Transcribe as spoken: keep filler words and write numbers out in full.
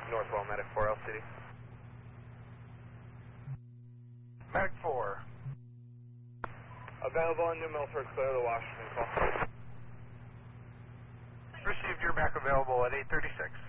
Northwell Medic four L C D. Medic four. Available on New Milford, clear the Washington call. Received, you're back available at eight thirty-six.